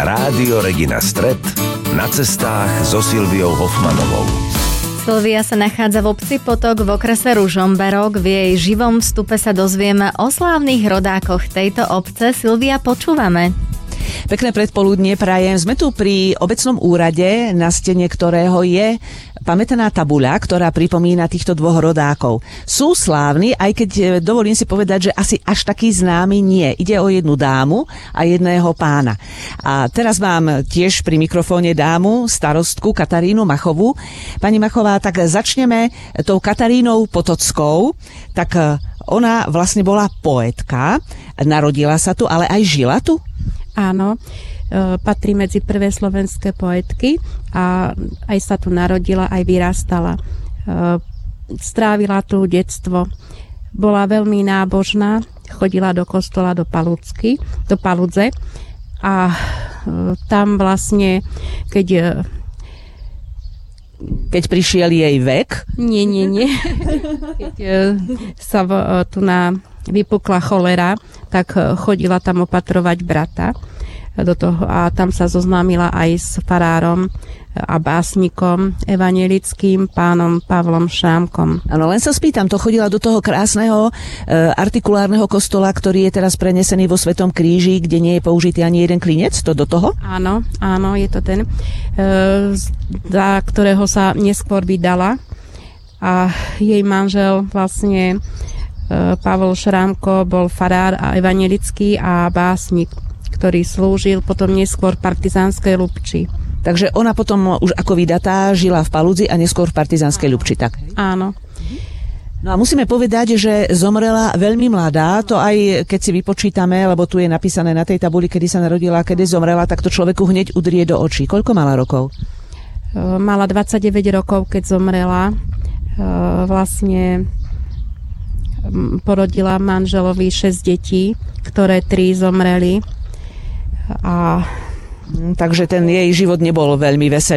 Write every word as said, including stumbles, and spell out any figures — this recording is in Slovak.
Rádio Regina Stret na cestách so Silviou Hoffmanovou. Silvia sa nachádza v obci Potok v okrese Ružomberok. V jej živom vstupe sa dozvieme o slávnych rodákoch tejto obce. Silvia, počúvame. Pekné predpoludnie prajem. Sme tu pri obecnom úrade, na stene ktorého je pamätaná tabuľa, ktorá pripomína týchto dvoch rodákov. Sú slávni, aj keď dovolím si povedať, že asi až taký známy nie. Ide o jednu dámu a jedného pána. A teraz mám tiež pri mikrofóne dámu, starostku Katarínu Machovú. Pani Machová, tak začneme tou Katarínou Potockou. Tak ona vlastne bola poetka, narodila sa tu, ale aj žila tu? Áno, patrí medzi prvé slovenské poetky a aj sa tu narodila, aj vyrastala. Strávila tu detstvo. Bola veľmi nábožná, chodila do kostola do Palucky, do Paludze a tam vlastne, keď Keď prišiel jej vek? Nie, nie, nie. Keď sa tu na vypukla cholera, tak chodila tam opatrovať brata do toho a tam sa zoznámila aj s farárom a básnikom evanjelickým pánom Pavlom Šrámkom. Áno, len sa spýtam, to chodila do toho krásneho e, artikulárneho kostola, ktorý je teraz prenesený vo Svetom kríži, kde nie je použitý ani jeden klinec, to do toho? Áno, áno, je to ten, e, za ktorého sa neskôr vydala a jej manžel vlastne Pavol Šrámko bol farár a evanjelický a básnik, ktorý slúžil potom neskôr v partizánskej Ľubči. Takže ona potom už ako vydatá žila v Paludzi a neskôr v partizánskej Ľubči, tak? Áno. No a musíme povedať, že zomrela veľmi mladá, to aj keď si vypočítame, lebo tu je napísané na tej tabuli, kedy sa narodila, kedy zomrela, tak to človeku hneď udrie do očí. Koľko mala rokov? Mala dvadsaťdeväť rokov, keď zomrela. Vlastne porodila manželovi šesť detí, ktoré tri zomreli. A takže ten jej život nebol veľmi veselý.